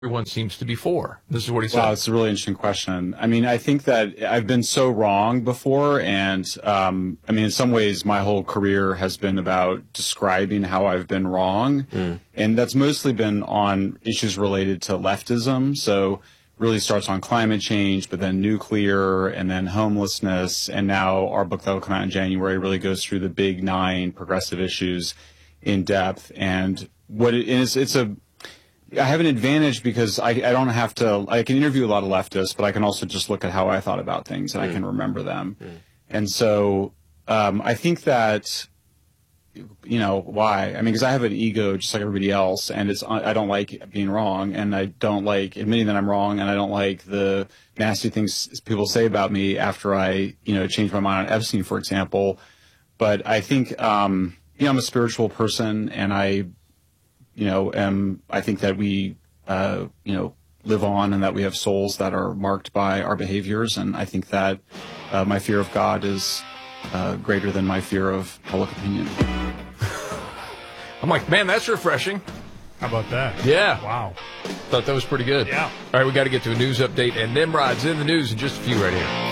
everyone seems to be for. This is what he said. Wow, it's a really interesting question. I mean, I think that I've been so wrong before, and I mean, in some ways, my whole career has been about describing how I've been wrong, and that's mostly been on issues related to leftism. So really starts on climate change, but then nuclear, and then homelessness, and now our book that will come out in January really goes through the big 9 progressive issues in depth. And what it is, I have an advantage because I don't have to, I can interview a lot of leftists, but I can also just look at how I thought about things and I can remember them. And so I think that, you know, why? I mean, because I have an ego just like everybody else, and I don't like being wrong, and I don't like admitting that I'm wrong, and I don't like the nasty things people say about me after I, you know, change my mind on Epstein, for example. But I think, you know, I'm a spiritual person, and I think that we, you know, live on, and that we have souls that are marked by our behaviors. And I think that my fear of God is greater than my fear of public opinion. I'm like, man, that's refreshing. How about that? Yeah. Wow. Thought that was pretty good. Yeah. All right, we got to get to a news update, and Nimrod's in the news in just a few right here.